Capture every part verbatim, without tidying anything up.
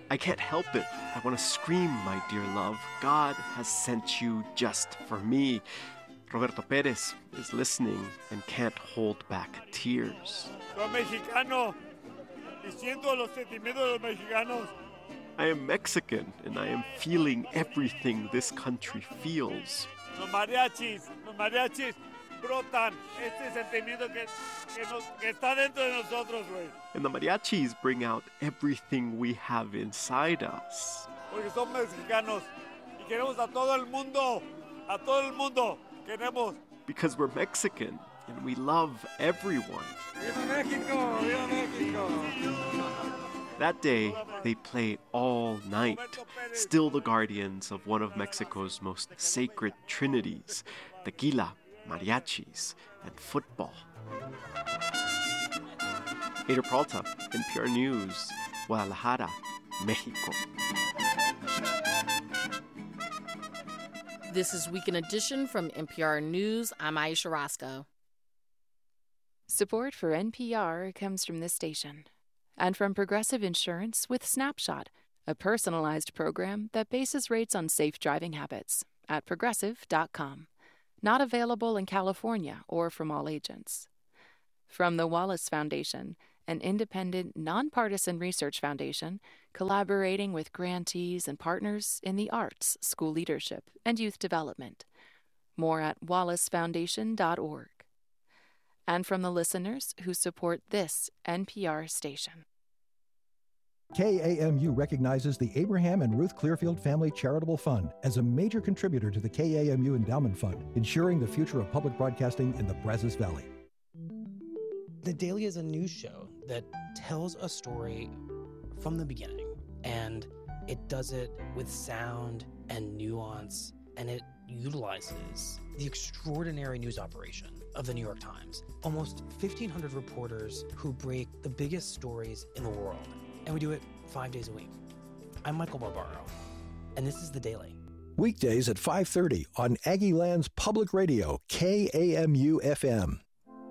I can't help it. I want to scream, my dear love. God has sent you just for me. Roberto Perez is listening and can't hold back tears. Soy mexicano y siento los sentimientos de los mexicanos. I am Mexican and I am feeling everything this country feels. Los mariachis, los mariachis brotan este sentimiento que, que, nos, que está dentro de nosotros, güey. And the mariachis bring out everything we have inside us. Porque son mexicanos y queremos a todo el mundo, a todo el mundo queremos. Because we're Mexican and we love everyone. ¡Viva México! ¡Viva México! That day, they played all night, still the guardians of one of Mexico's most sacred trinities, tequila, mariachis, and football. Ada Peralta, N P R News, Guadalajara, Mexico. This is Weekend Edition from N P R News. I'm Aisha Roscoe. Support for N P R comes from this station and from Progressive Insurance with Snapshot, a personalized program that bases rates on safe driving habits at progressive dot com. Not available in California or from all agents. From the Wallace Foundation, an independent, nonpartisan research foundation collaborating with grantees and partners in the arts, school leadership, and youth development. More at wallace foundation dot org. And from the listeners who support this N P R station. K A M U recognizes the Abraham and Ruth Clearfield Family Charitable Fund as a major contributor to the K A M U Endowment Fund, ensuring the future of public broadcasting in the Brazos Valley. The Daily is a news show that tells a story from the beginning, and it does it with sound and nuance, and it utilizes the extraordinary news operation of the New York Times. Almost fifteen hundred reporters who break the biggest stories in the world, and we do it five days a week. I'm Michael Barbaro, and this is The Daily. Weekdays at five thirty on Aggie Land's Public Radio, K A M U F M.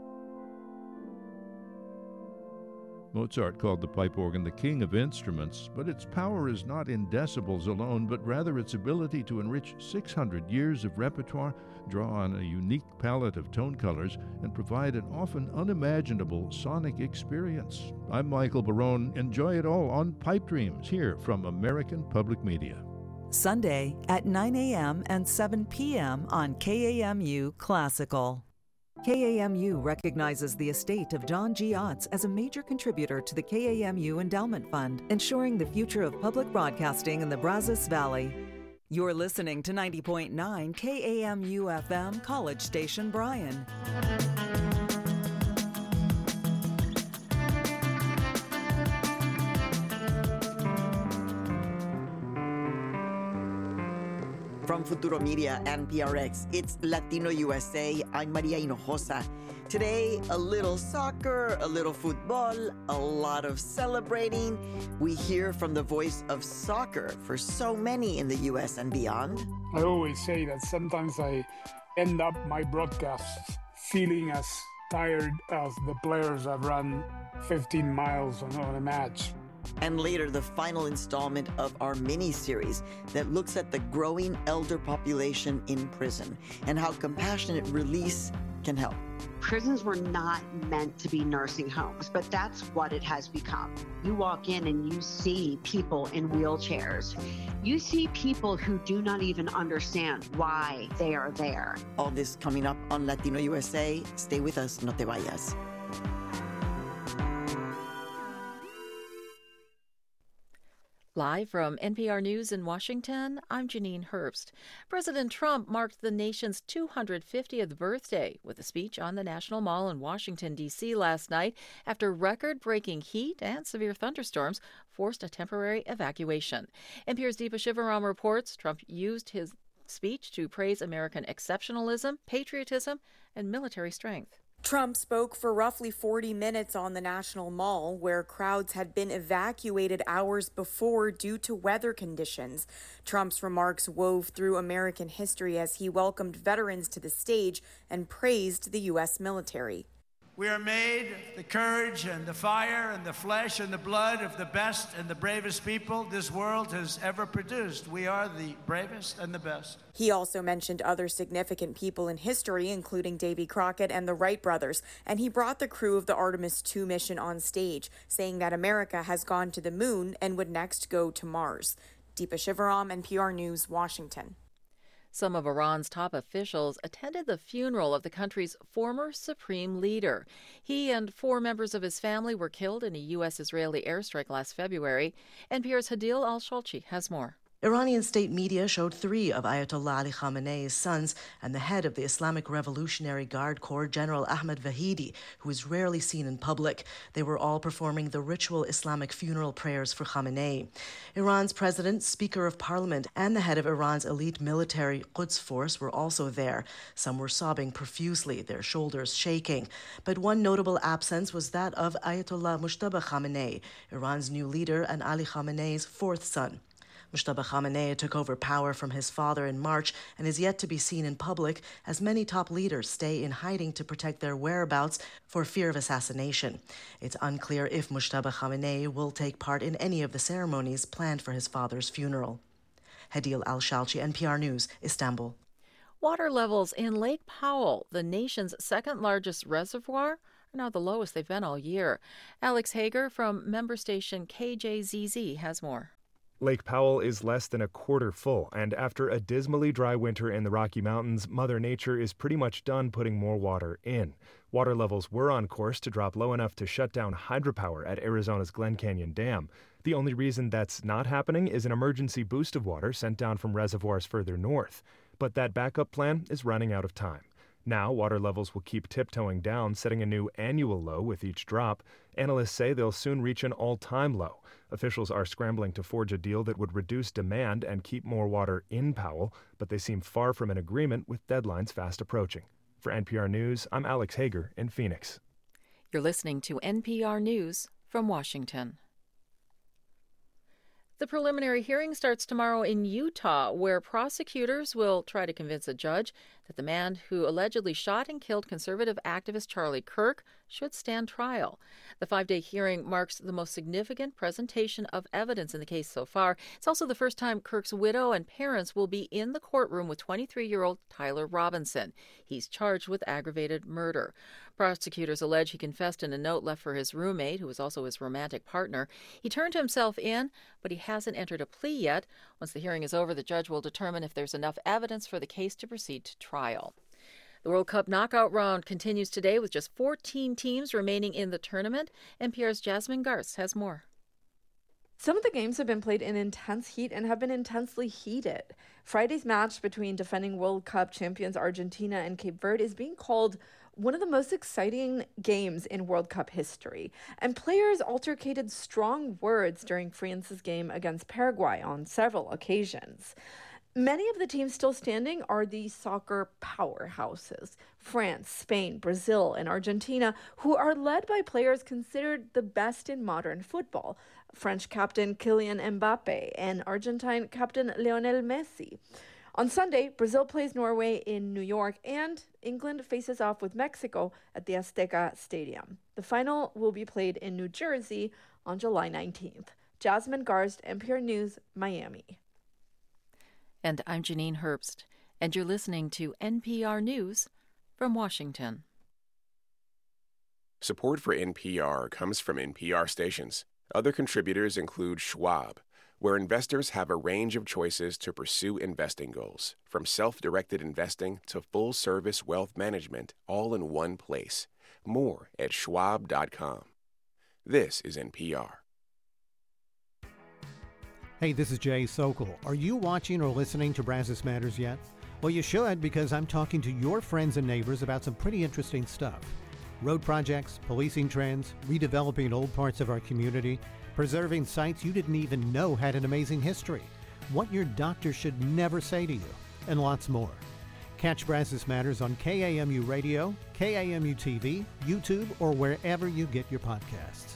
Mozart called the pipe organ the king of instruments, but its power is not in decibels alone, but rather its ability to enrich six hundred years of repertoire, draw on a unique palette of tone colors, and provide an often unimaginable sonic experience. I'm Michael Barone. Enjoy it all on Pipe Dreams, here from American Public Media. Sunday at nine a.m. and seven p.m. on K A M U Classical. K A M U recognizes the estate of John G. Otts as a major contributor to the K A M U Endowment Fund, ensuring the future of public broadcasting in the Brazos Valley. You're listening to ninety point nine K A M U F M College Station Bryan. From Futuro Media and P R X, it's Latino U S A. I'm Maria Hinojosa. Today, a little soccer, a little football, a lot of celebrating. We hear from the voice of soccer for so many in the U S and beyond. I always say that sometimes I end up my broadcasts feeling as tired as the players have run fifteen miles on, on a match. And later, the final installment of our mini-series that looks at the growing elder population in prison and how compassionate release can help. Prisons were not meant to be nursing homes, but that's what it has become. You walk in and you see people in wheelchairs. You see people who do not even understand why they are there. All this coming up on Latino U S A. Stay with us, no te vayas. Live from N P R News in Washington, I'm Janine Herbst. President Trump marked the nation's two hundred fiftieth birthday with a speech on the National Mall in Washington, D C last night after record-breaking heat and severe thunderstorms forced a temporary evacuation. N P R's Deepa Shivaram reports Trump used his speech to praise American exceptionalism, patriotism, and military strength. Trump spoke for roughly forty minutes on the National Mall, where crowds had been evacuated hours before due to weather conditions. Trump's remarks wove through American history as he welcomed veterans to the stage and praised the U S military. We are made the courage and the fire and the flesh and the blood of the best and the bravest people this world has ever produced. We are the bravest and the best. He also mentioned other significant people in history, including Davy Crockett and the Wright brothers, and he brought the crew of the Artemis two mission on stage, saying that America has gone to the moon and would next go to Mars. Deepa Shivaram, N P R News, Washington. Some of Iran's top officials attended the funeral of the country's former supreme leader. He and four members of his family were killed in a U S-Israeli airstrike last February. N P R's Hadil Al-Shalchi has more. Iranian state media showed three of Ayatollah Ali Khamenei's sons and the head of the Islamic Revolutionary Guard Corps, General Ahmed Vahidi, who is rarely seen in public. They were all performing the ritual Islamic funeral prayers for Khamenei. Iran's president, Speaker of Parliament, and the head of Iran's elite military Quds Force were also there. Some were sobbing profusely, their shoulders shaking. But one notable absence was that of Ayatollah Mujtaba Khamenei, Iran's new leader and Ali Khamenei's fourth son. Mujtaba Khamenei took over power from his father in March and is yet to be seen in public as many top leaders stay in hiding to protect their whereabouts for fear of assassination. It's unclear if Mujtaba Khamenei will take part in any of the ceremonies planned for his father's funeral. Hadil Al-Shalchi, N P R News, Istanbul. Water levels in Lake Powell, the nation's second largest reservoir, are now the lowest they've been all year. Alex Hager from member station K J Z Z has more. Lake Powell is less than a quarter full, and after a dismally dry winter in the Rocky Mountains, Mother Nature is pretty much done putting more water in. Water levels were on course to drop low enough to shut down hydropower at Arizona's Glen Canyon Dam. The only reason that's not happening is an emergency boost of water sent down from reservoirs further north. But that backup plan is running out of time. Now, water levels will keep tiptoeing down, setting a new annual low with each drop. Analysts say they'll soon reach an all-time low. Officials are scrambling to forge a deal that would reduce demand and keep more water in Powell, but they seem far from an agreement with deadlines fast approaching. For N P R News, I'm Alex Hager in Phoenix. You're listening to N P R News from Washington. The preliminary hearing starts tomorrow in Utah, where prosecutors will try to convince a judge that the man who allegedly shot and killed conservative activist Charlie Kirk should stand trial. The five-day hearing marks the most significant presentation of evidence in the case so far. It's also the first time Kirk's widow and parents will be in the courtroom with twenty-three-year-old Tyler Robinson. He's charged with aggravated murder. Prosecutors allege he confessed in a note left for his roommate, who was also his romantic partner. He turned himself in, but he hasn't entered a plea yet. Once the hearing is over, the judge will determine if there's enough evidence for the case to proceed to trial. The World Cup knockout round continues today with just fourteen teams remaining in the tournament. N P R's Jasmine Garce has more. Some of the games have been played in intense heat and have been intensely heated. Friday's match between defending World Cup champions Argentina and Cape Verde is being called one of the most exciting games in World Cup history. And players altercated strong words during France's game against Paraguay on several occasions. Many of the teams still standing are the soccer powerhouses, France, Spain, Brazil, and Argentina, who are led by players considered the best in modern football. French captain Kylian Mbappe and Argentine captain Lionel Messi. On Sunday, Brazil plays Norway in New York, and England faces off with Mexico at the Azteca Stadium. The final will be played in New Jersey on July nineteenth. Jasmine Garst, N P R News, Miami. And I'm Janine Herbst, and you're listening to N P R News from Washington. Support for N P R comes from N P R stations. Other contributors include Schwab, where investors have a range of choices to pursue investing goals, from self-directed investing to full-service wealth management, all in one place. More at schwab dot com. This is N P R. Hey, this is Jay Sokol. Are you watching or listening to Brazos Matters yet? Well, you should, because I'm talking to your friends and neighbors about some pretty interesting stuff. Road projects, policing trends, redeveloping old parts of our community, preserving sites you didn't even know had an amazing history, what your doctor should never say to you, and lots more. Catch Brazos Matters on K A M U Radio, K A M U T V, YouTube, or wherever you get your podcasts.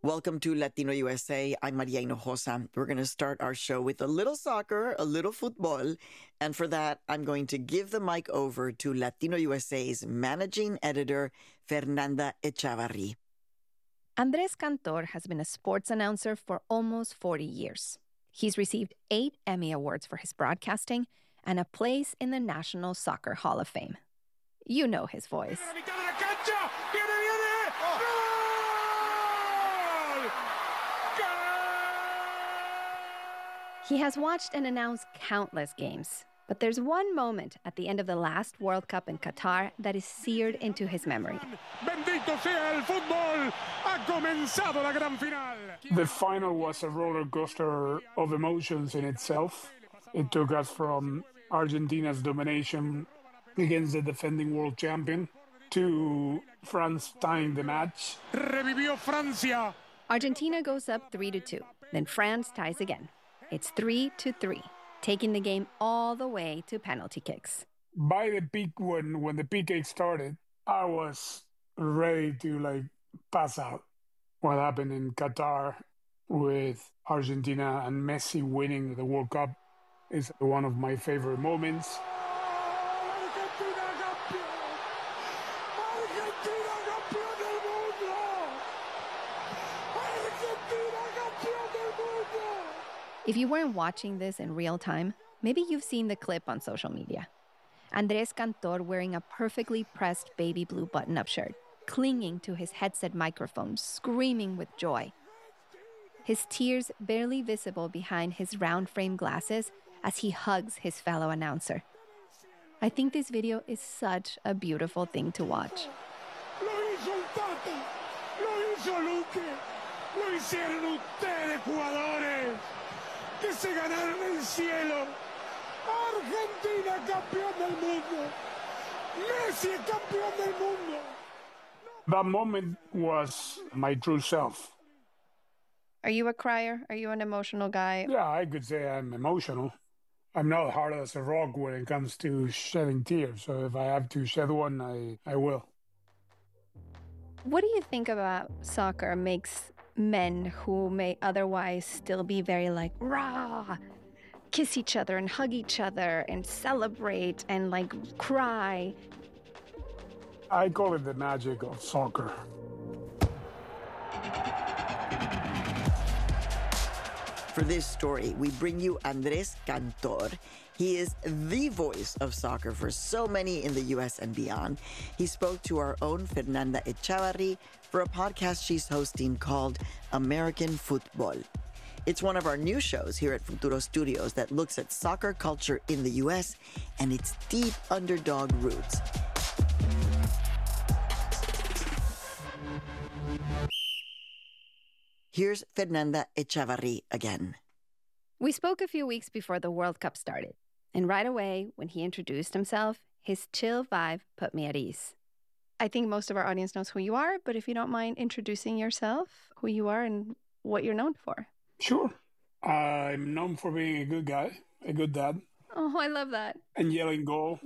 Welcome to Latino U S A. I'm Maria Hinojosa. We're going to start our show with a little soccer, a little football. And for that, I'm going to give the mic over to Latino U S A's managing editor, Fernanda Echavarri. Andres Cantor has been a sports announcer for almost forty years. He's received eight Emmy Awards for his broadcasting and a place in the National Soccer Hall of Fame. You know his voice. He has watched and announced countless games, but there's one moment at the end of the last World Cup in Qatar that is seared into his memory. The final was a roller coaster of emotions in itself. It took us from Argentina's domination against the defending world champion to France tying the match. Revivió Francia. Argentina goes up three to two. Then France ties again. It's three to three, taking the game all the way to penalty kicks. By the peak, when, when the P K started, I was ready to like pass out. What happened in Qatar with Argentina and Messi winning the World Cup is one of my favorite moments. If you weren't watching this in real time, maybe you've seen the clip on social media. Andres Cantor wearing a perfectly pressed baby blue button-up shirt, clinging to his headset microphone, screaming with joy. His tears barely visible behind his round-frame glasses as he hugs his fellow announcer. I think this video is such a beautiful thing to watch. Lo hizo el Tata, lo hizo Luque, lo hicieron ustedes, jugadores. Que se ganaron el cielo. Argentina campeón del mundo. Messi campeón del mundo. That moment was my true self. Are you a crier? Are you an emotional guy? Yeah, I could say I'm emotional. I'm not hard as a rock when it comes to shedding tears. So if I have to shed one, I, I will. What do you think about soccer makes men who may otherwise still be very like, rah, kiss each other and hug each other and celebrate and like cry? I call it the magic of soccer. For this story, we bring you Andres Cantor. He is the voice of soccer for so many in the U S and beyond. He spoke to our own Fernanda Echavarri for a podcast she's hosting called American Football. It's one of our new shows here at Futuro Studios that looks at soccer culture in the U S and its deep underdog roots. Here's Fernanda Echavarri again. We spoke a few weeks before the World Cup started, and right away, when he introduced himself, his chill vibe put me at ease. I think most of our audience knows who you are, but if you don't mind introducing yourself, who you are and what you're known for. Sure. I'm known for being a good guy, a good dad. Oh, I love that. And yelling goal.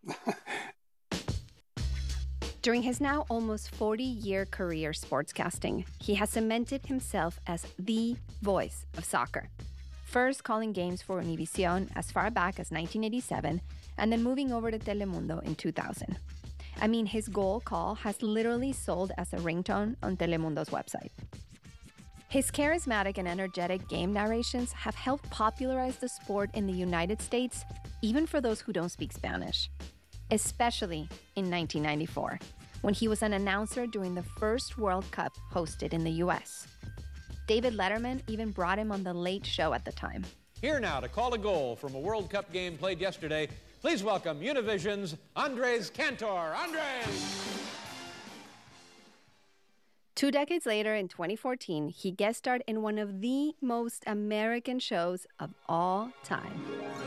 During his now almost forty-year career sportscasting, he has cemented himself as the voice of soccer. First calling games for Univision as far back as nineteen eighty-seven, and then moving over to Telemundo in two thousand. I mean, his goal call has literally sold as a ringtone on Telemundo's website. His charismatic and energetic game narrations have helped popularize the sport in the United States, even for those who don't speak Spanish. Especially in nineteen ninety-four, when he was an announcer during the first World Cup hosted in the U S. David Letterman even brought him on The Late Show at the time. Here now to call a goal from a World Cup game played yesterday, please welcome Univision's Andres Cantor. Andres! Two decades later, in twenty fourteen, he guest starred in one of the most American shows of all time.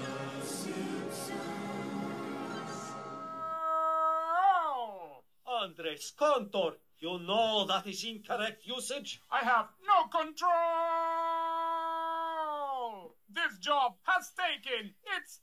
Andres Cantor, you know that is incorrect usage. I have no control. This job has taken its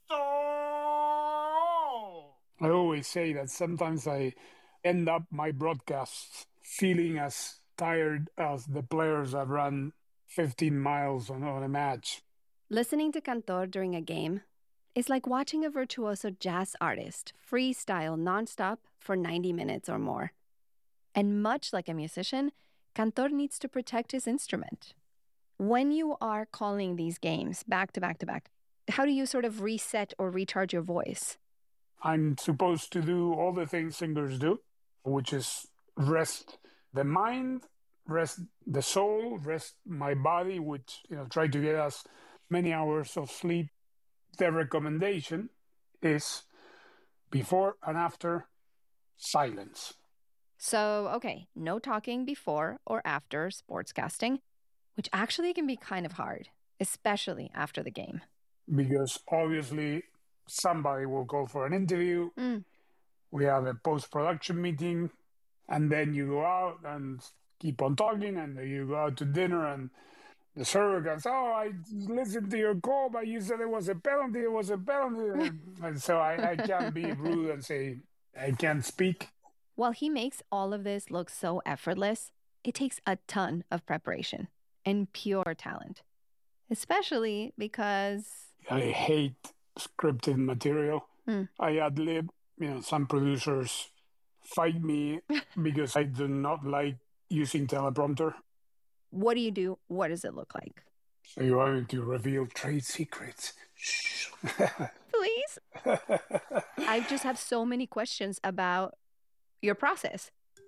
toll. I always say that sometimes I end up my broadcasts feeling as tired as the players that run fifteen miles on, on a match. Listening to Cantor during a game is like watching a virtuoso jazz artist freestyle nonstop for ninety minutes or more. And much like a musician, Cantor needs to protect his instrument. When you are calling these games back to back to back, how do you sort of reset or recharge your voice? I'm supposed to do all the things singers do, which is rest the mind, rest the soul, rest my body, which, you know, try to get us many hours of sleep. The recommendation is before and after silence. So, okay, no talking before or after sportscasting, which actually can be kind of hard, especially after the game. Because obviously somebody will call for an interview. Mm. We have a post-production meeting, and then you go out and keep on talking, and then you go out to dinner, and the server goes, oh, I listened to your call, but you said it was a penalty, it was a penalty. And so I, I can't be rude and say, I can't speak. While he makes all of this look so effortless, it takes a ton of preparation and pure talent, especially because I hate scripted material. Mm. I ad-lib. You know, some producers fight me because I do not like using teleprompter. What do you do? What does it look like? So you want me to reveal trade secrets? Shh. Please? I just have so many questions about your process.